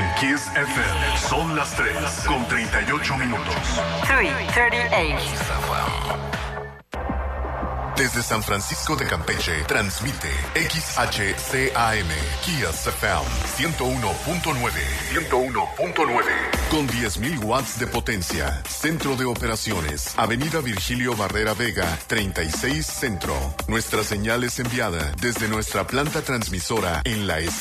En Kiss FM son las 3:38. 3:38. Desde San Francisco de Campeche, transmite XHCAM, Kiss FM 101.9. 101.9. Con 10.000 watts de potencia. Centro de operaciones. Avenida Virgilio Barrera Vega, 36 Centro. Nuestra señal es enviada desde nuestra planta transmisora en la